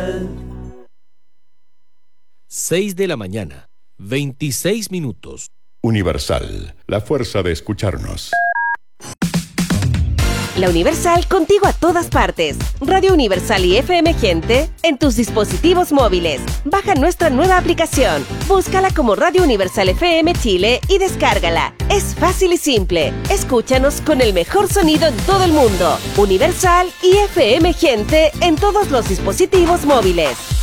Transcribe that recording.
6 de la mañana, 26 minutos. Universal, la fuerza de escucharnos. La Universal contigo a todas partes. Radio Universal y FM Gente en tus dispositivos móviles. Baja nuestra nueva aplicación. Búscala como Radio Universal FM Chile y descárgala. Es fácil y simple. Escúchanos con el mejor sonido en todo el mundo. Universal y FM Gente en todos los dispositivos móviles.